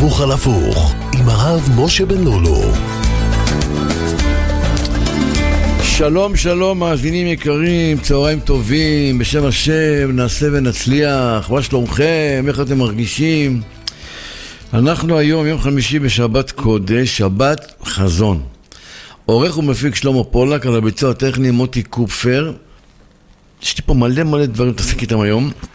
הפוך על הפוך עם הרב משה בן לולו. שלום שלום מאזינים יקרים, צהריים טובים, בשם השם נעשה ונצליח. מה שלומכם? איך אתם מרגישים? אנחנו היום יום חמישי בשבת קודש, שבת חזון. עורך ומפיק שלמה פולק, על הביצוע הטכני מוטי קופפר. יש לי פה מלא דברים להתעסק איתם היום.